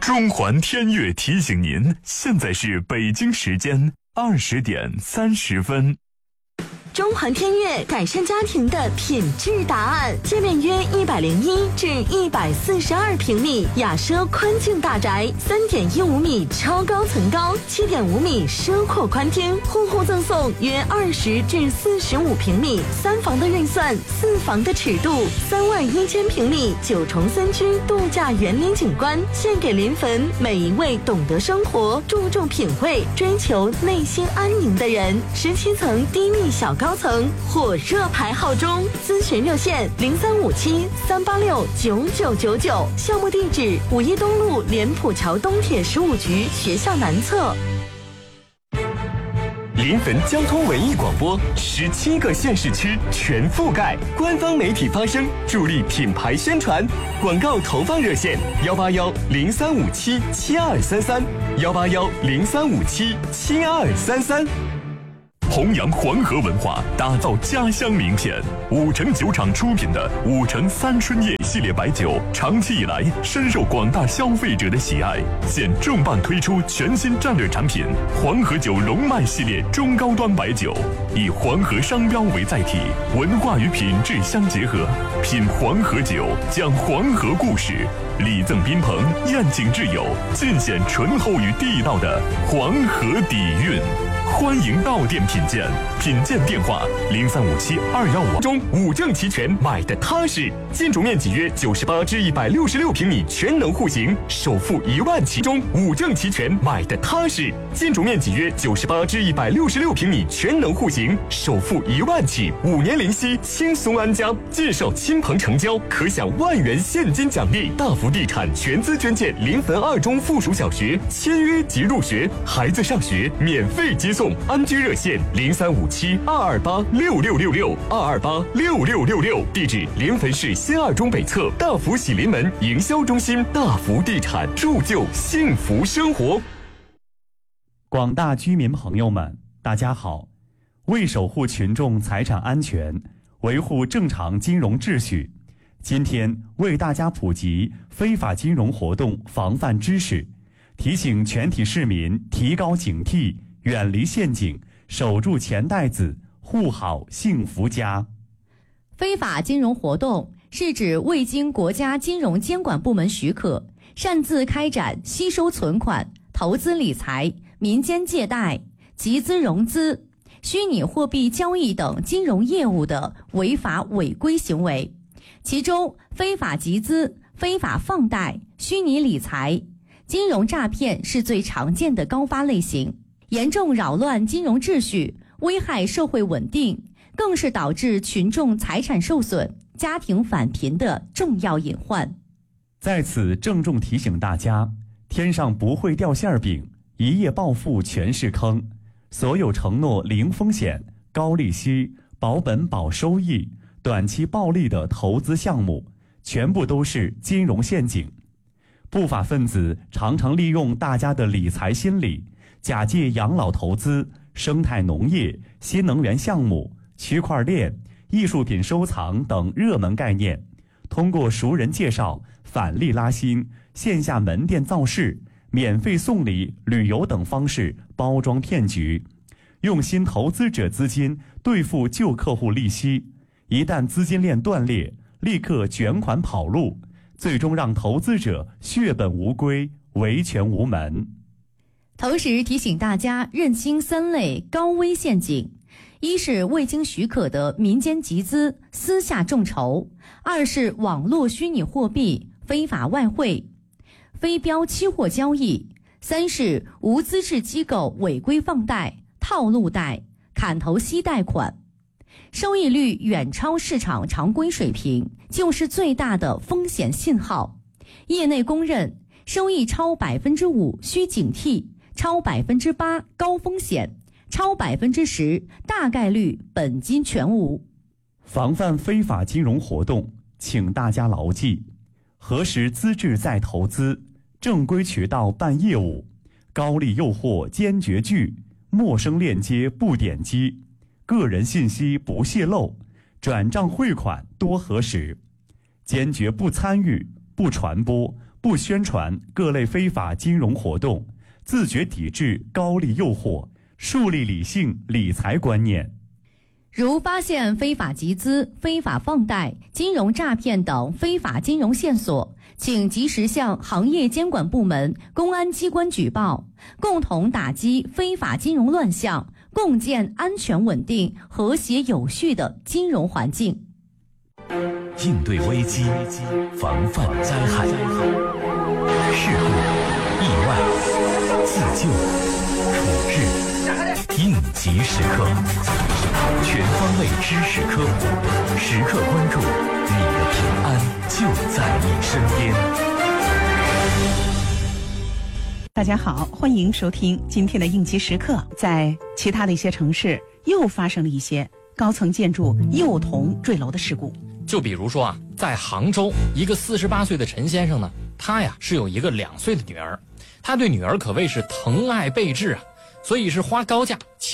中环天悦提醒您，现在是北京时间20:30。 中环天悦改善家庭的品质答案，界面约101至142平米，雅奢宽净大宅，3.15米超高层高，7.5米奢阔宽厅，户户赠送约20至45平米3房的预算，4房的尺度，31000平米9重3居度假园林景观，献给临汾每一位懂得生活、注重品味、追求内心安宁的人。17层低密小高层火热排号中，咨询热线0357-386-9999，项目地址5一东路莲浦桥东铁15局学校南侧。 临汾交通文艺广播17个县市区全覆盖，官方媒体发声，助力品牌宣传。广告投放热线181-0357-7233，181-0357-7233。 弘扬黄河文化，打造家乡名片。5城酒厂出品的5城三春夜系列白酒，长期以来深受广大消费者的喜爱。现重磅推出全新战略产品黄河酒龙脉系列中高端白酒，以黄河商标为载体，文化与品质相结合，品黄河酒，讲黄河故事，礼赠宾朋，宴请挚友，尽显醇厚与地道的黄河底蕴。欢迎到店品鉴，品鉴电话0357-215。 中5证齐全，买的踏实。建筑面积约98至166平米，全能户型，首付1万起。中5证齐全，买的踏实。建筑面积约98至166平米，全能户型，首付1万起，5年零息，轻松安家。介绍亲朋成交，可享1万元现金奖励。大福地产全资捐建临汾2中附属小学，签约即入学，孩子上学免费接送。安居热线0357-228-6666，228-6666。地址临汾市新2中北侧大福喜临门营销中心。大福地产，铸就幸福生活。 广大居民朋友们，大家好。为守护群众财产安全，维护正常金融秩序，今天为大家普及非法金融活动防范知识，提醒全体市民提高警惕，远离陷阱，守住钱袋子，护好幸福家。 非法金融活动是指未经国家金融监管部门许可，擅自开展吸收存款、投资理财、民间借贷、集资融资、虚拟货币交易等金融业务的违法违规行为。其中，非法集资、非法放贷、虚拟理财、金融诈骗是最常见的高发类型，严重扰乱金融秩序，危害社会稳定，更是导致群众财产受损、家庭返贫的重要隐患。 在此郑重提醒大家，天上不会掉馅饼，一夜暴富全是坑。所有承诺零风险、高利息、保本保收益、短期暴利的投资项目，全部都是金融陷阱。不法分子常常利用大家的理财心理，假借养老投资、生态农业、新能源项目、区块链、艺术品收藏等热门概念，通过熟人介绍、返利拉新、线下门店造势、免费送礼、旅游等方式包装骗局，用新投资者资金兑付旧客户利息，一旦资金链断裂，立刻卷款跑路，最终让投资者血本无归，维权无门。 同时提醒大家认清3类高危陷阱：一是未经许可的民间集资、私下众筹；二是网络虚拟货币、非法外汇、非标期货交易；三是无资质机构违规放贷、套路贷、砍头息贷款。收益率远超市场常规水平，就是最大的风险信号。业内公认，收益超5%需警惕，超8%高风险，超10%大概率本金全无。 防范非法金融活动，请大家牢记：核实资质再投资，正规渠道办业务，高利诱惑坚决拒，陌生链接不点击，个人信息不泄露，转账汇款多核实，坚决不参与、 不传播、不宣传各类非法金融活动，自觉抵制高利诱惑，树立理性理财观念。 如发现非法集资、非法放贷、金融诈骗等非法金融线索，请及时向行业监管部门、公安机关举报，共同打击非法金融乱象，共建安全稳定、和谐有序的金融环境。 应对危机，防范灾害，事故、意外、自救、处置，应急时刻，全方位知识科普，时刻关注，你的平安就在你身边。 大家好，欢迎收听今天的应急时刻。在其他的一些城市，又发生了一些高层建筑幼童坠楼的事故。 就比如说啊，在杭州，一个48岁的陈先生呢，他呀是有一个2岁的女儿，他对女儿可谓是疼爱备至啊，所以是花高价